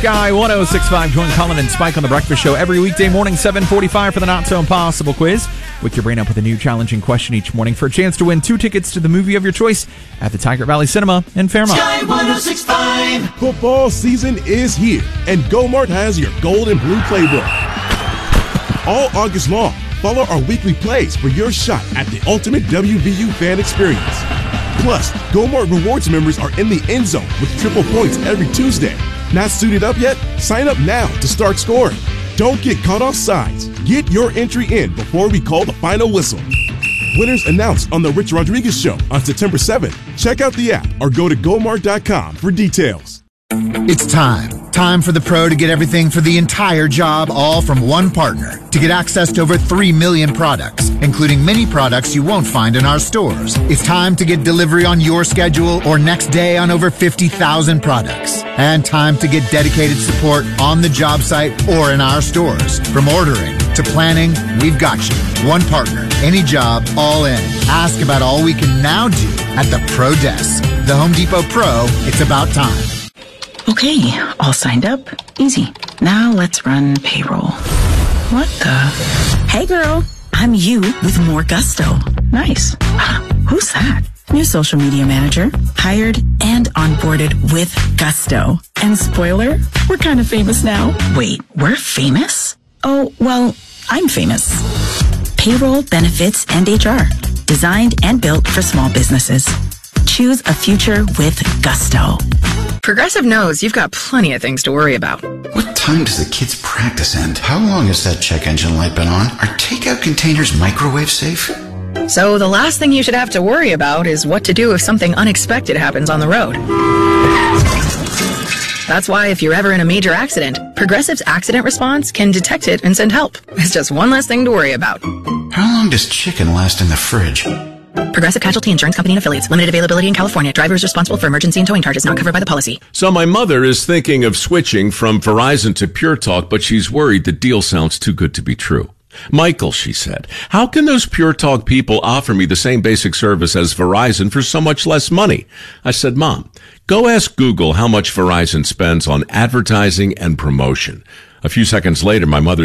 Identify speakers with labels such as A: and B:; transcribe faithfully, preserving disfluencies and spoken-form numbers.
A: Sky one oh six point five. Join Colin and Spike on The Breakfast Show every weekday morning, seven forty-five for the Not So Impossible quiz. Wake your brain up with a new challenging question each morning for a chance to win two tickets to the movie of your choice at the Tiger Valley Cinema in Fairmont.
B: Sky one oh six point five.
C: Football season is here, and GoMart has your gold and blue playbook. All August long, follow our weekly plays for your shot at the ultimate W V U fan experience. Plus, GoMart Rewards members are in the end zone with triple points every Tuesday. Not suited up yet? Sign up now to start scoring. Don't get caught off sides. Get your entry in before we call the final whistle. Winners announced on The Rich Rodriguez Show on September seventh. Check out the app or go to gomart dot com for details.
D: It's time. Time for the pro to get everything for the entire job, all from one partner. To get access to over three million products, including many products you won't find in our stores. It's time to get delivery on your schedule or next day on over fifty thousand products. And time to get dedicated support on the job site or in our stores. From ordering to planning, we've got you. One partner, any job, all in. Ask about all we can now do at the Pro Desk. The Home Depot Pro, it's about time.
E: Okay, all signed up. Easy. Now let's run payroll. What the? Hey girl, I'm you with more gusto. Nice. Who's that? New social media manager. Hired and onboarded with gusto. And spoiler, we're kind of famous now. Wait, we're famous? Oh, well, I'm famous. Payroll, benefits, and H R. Designed and built for small businesses. Choose a future with gusto.
F: Progressive knows you've got plenty of things to worry about.
G: What time does the kids' practice end? How long has that check engine light been on? Are takeout containers microwave safe?
F: So the last thing you should have to worry about is what to do if something unexpected happens on the road. That's why if you're ever in a major accident, Progressive's accident response can detect it and send help. It's just one less thing to worry about.
G: How long does chicken last in the fridge?
F: Progressive Casualty Insurance Company and Affiliates. Limited availability in California. Driver is responsible for emergency and towing charges not covered by the policy.
H: So my mother is thinking of switching from Verizon to Pure Talk, but she's worried the deal sounds too good to be true. Michael, she said, how can those Pure Talk people offer me the same basic service as Verizon for so much less money? I said, Mom, go ask Google how much Verizon spends on advertising and promotion. A few seconds later, my mother